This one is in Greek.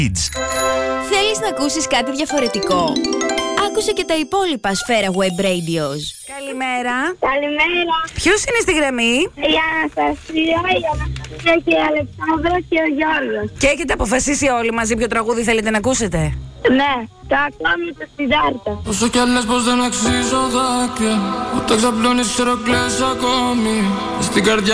Θέλεις να ακούσεις κάτι διαφορετικό? Άκουσε και τα υπόλοιπα Σφαίρα Web Radios. Καλημέρα. Καλημέρα. Ποιος είναι στη γραμμή? Η Αναστασία και η Αλεξάνδρα και ο Γιώργος. Και έχετε αποφασίσει όλοι μαζί ποιο τραγούδι θέλετε να ακούσετε? Ναι, το ακόμη το Συντάρτα. Όσο κι αν λες πως δεν αξίζω δάκρυα, όταν ξαπλώνεις ξέρω κλαις ακόμη. Στην καρδιά